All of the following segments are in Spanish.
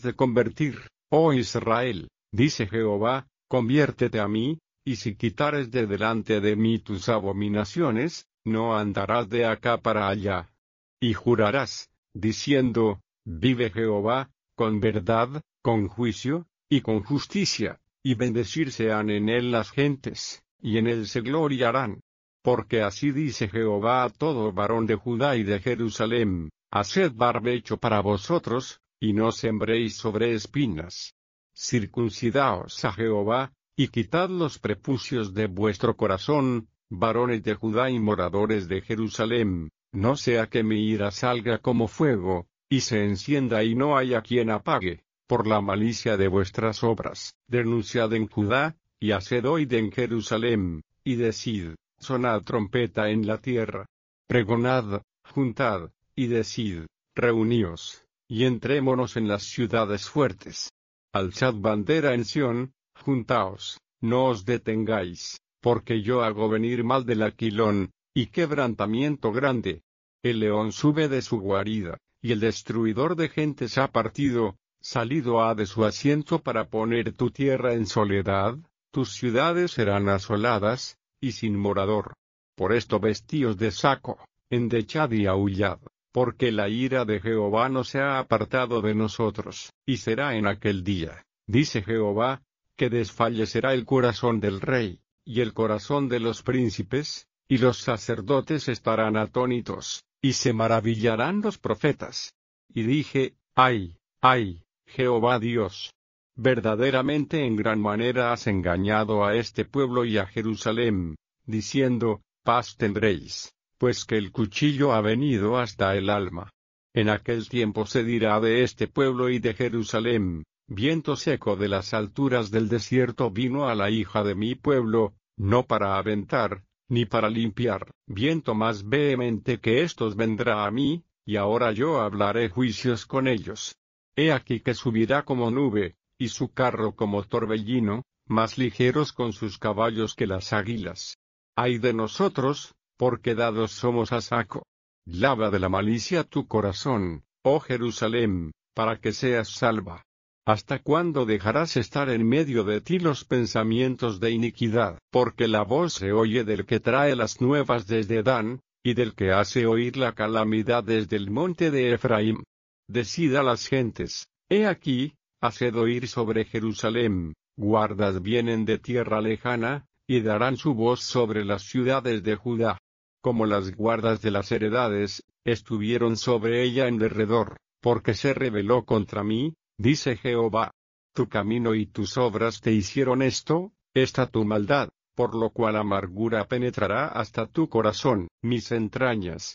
de convertir, oh Israel, dice Jehová, conviértete a mí, y si quitares de delante de mí tus abominaciones, no andarás de acá para allá. Y jurarás, diciendo, vive Jehová, con verdad, con juicio, y con justicia, y bendecirse han en él las gentes, y en él se gloriarán. Porque así dice Jehová a todo varón de Judá y de Jerusalem, haced barbecho para vosotros, y no sembréis sobre espinas. Circuncidaos a Jehová, y quitad los prepucios de vuestro corazón, varones de Judá y moradores de Jerusalem, no sea que mi ira salga como fuego, y se encienda y no haya quien apague, por la malicia de vuestras obras. Denunciad en Judá, y haced oír en Jerusalem, y decid, sonad trompeta en la tierra. Pregonad, juntad, y decid, reuníos, y entrémonos en las ciudades fuertes. Alzad bandera en Sión, juntaos, no os detengáis, porque yo hago venir mal del Aquilón, y quebrantamiento grande. El león sube de su guarida, y el destruidor de gentes ha partido, salido ha de su asiento para poner tu tierra en soledad, tus ciudades serán asoladas, y sin morador. Por esto vestíos de saco, endechad y aullad, porque la ira de Jehová no se ha apartado de nosotros, y será en aquel día, dice Jehová, que desfallecerá el corazón del rey, y el corazón de los príncipes, y los sacerdotes estarán atónitos, y se maravillarán los profetas. Y dije, ay, ay, Jehová Dios. Verdaderamente en gran manera has engañado a este pueblo y a Jerusalem, diciendo, paz tendréis, pues que el cuchillo ha venido hasta el alma. En aquel tiempo se dirá de este pueblo y de Jerusalem, viento seco de las alturas del desierto vino a la hija de mi pueblo, no para aventar, ni para limpiar, viento más vehemente que estos vendrá a mí, y ahora yo hablaré juicios con ellos. He aquí que subirá como nube, y su carro como torbellino, más ligeros con sus caballos que las águilas. Ay de nosotros, porque dados somos a saco. Lava de la malicia tu corazón, oh Jerusalem, para que seas salva. ¿Hasta cuándo dejarás estar en medio de ti los pensamientos de iniquidad? Porque la voz se oye del que trae las nuevas desde Dan, y del que hace oír la calamidad desde el monte de Efraín. Decid a las gentes, he aquí, haced oír sobre Jerusalem, guardas vienen de tierra lejana, y darán su voz sobre las ciudades de Judá. Como las guardas de las heredades, estuvieron sobre ella en derredor, porque se rebeló contra mí, dice Jehová. Tu camino y tus obras te hicieron esto, esta tu maldad, por lo cual amargura penetrará hasta tu corazón. Mis entrañas,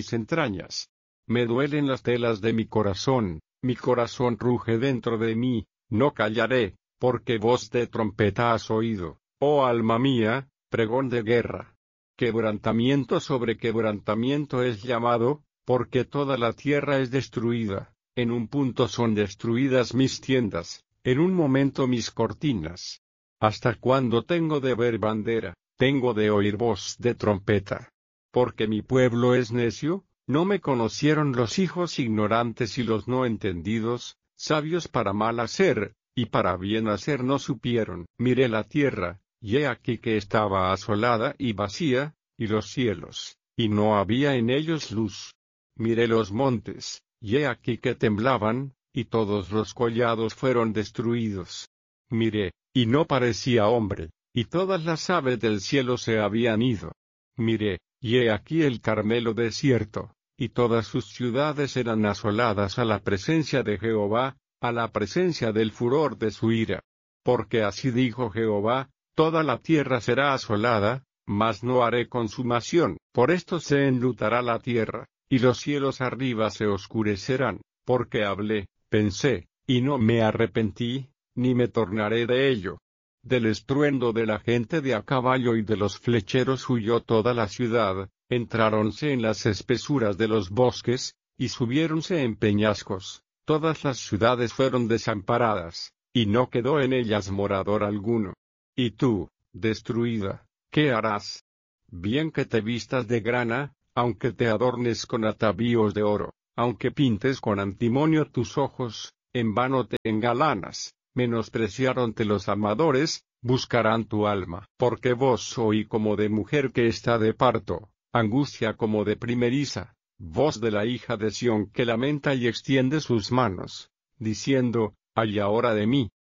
me duelen las telas de mi corazón ruge dentro de mí, no callaré, porque voz de trompeta has oído, oh alma mía, pregón de guerra. Quebrantamiento sobre quebrantamiento es llamado, porque toda la tierra es destruida. En un punto son destruidas mis tiendas, en un momento mis cortinas. ¿Hasta cuándo tengo de ver bandera, tengo de oír voz de trompeta? Porque mi pueblo es necio, no me conocieron los hijos ignorantes y los no entendidos, sabios para mal hacer, y para bien hacer no supieron. Miré la tierra, y he aquí que estaba asolada y vacía, y los cielos, y no había en ellos luz. Miré los montes, y he aquí que temblaban, y todos los collados fueron destruidos. Miré, y no parecía hombre, y todas las aves del cielo se habían ido. Miré, y he aquí el Carmelo desierto, y todas sus ciudades eran asoladas a la presencia de Jehová, a la presencia del furor de su ira. Porque así dijo Jehová, toda la tierra será asolada, mas no haré consumación. Por esto se enlutará la tierra, y los cielos arriba se oscurecerán, porque hablé, pensé, y no me arrepentí, ni me tornaré de ello. Del estruendo de la gente de a caballo y de los flecheros huyó toda la ciudad, entráronse en las espesuras de los bosques, y subiéronse en peñascos, todas las ciudades fueron desamparadas, y no quedó en ellas morador alguno. Y tú, destruida, ¿qué harás? Bien que te vistas de grana, aunque te adornes con atavíos de oro, aunque pintes con antimonio tus ojos, en vano te engalanas, menospreciaronte los amadores, buscarán tu alma. Porque voz soy como de mujer que está de parto, angustia como de primeriza, voz de la hija de Sión que lamenta y extiende sus manos, diciendo, ay ahora de mí,